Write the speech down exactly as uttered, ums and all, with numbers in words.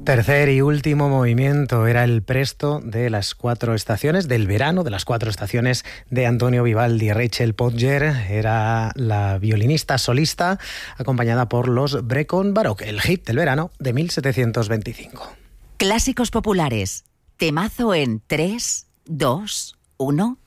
Tercer y último movimiento era el Presto de las cuatro estaciones del verano, de las cuatro estaciones de Antonio Vivaldi. Rachel Podger era la violinista solista, acompañada por los Brecon Baroque, el hit del verano de mil setecientos veinticinco. Clásicos populares. Temazo en tres, dos, uno...